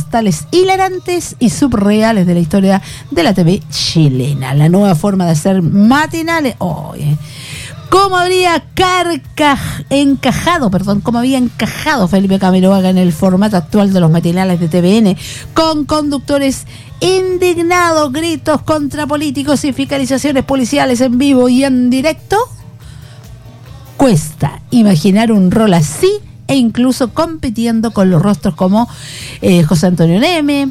postales hilarantes y subreales de la historia de la TV chilena. La nueva forma de hacer matinales. ¿Cómo había encajado Felipe Camiroaga en el formato actual de los matinales de TVN, con conductores indignados, gritos contra políticos y fiscalizaciones policiales en vivo y en directo? Cuesta imaginar un rol así, e incluso compitiendo con los rostros como José Antonio Neme,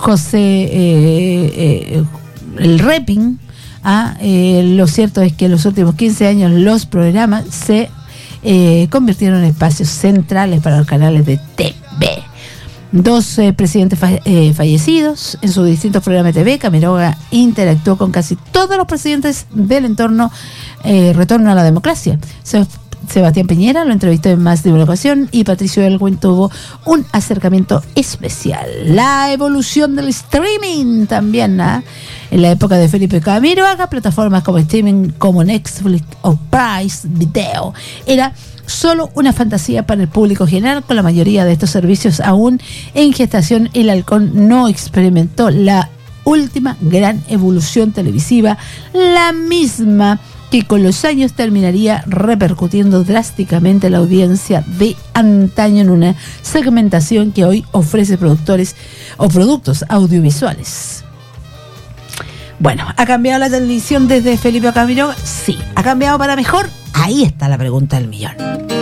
el Reping. Lo cierto es que en los últimos 15 años los programas se convirtieron en espacios centrales para los canales de TV. 2 presidentes fallecidos en sus distintos programas de TV. Camiroaga interactuó con casi todos los presidentes del entorno retorno a la democracia. Sebastián Piñera lo entrevistó en más de una ocasión y Patricio Elwin tuvo un acercamiento especial. La evolución del streaming también, en la época de Felipe Camiroaga, plataformas como streaming como Netflix o Price Video era solo una fantasía para el público general. Con la mayoría de estos servicios aún en gestación, el halcón no experimentó la última gran evolución televisiva, la misma que con los años terminaría repercutiendo drásticamente la audiencia de antaño en una segmentación que hoy ofrece productores o productos audiovisuales. Bueno, ¿ha cambiado la televisión desde Felipe Camiroaga? Sí. ¿Ha cambiado para mejor? Ahí está la pregunta del millón.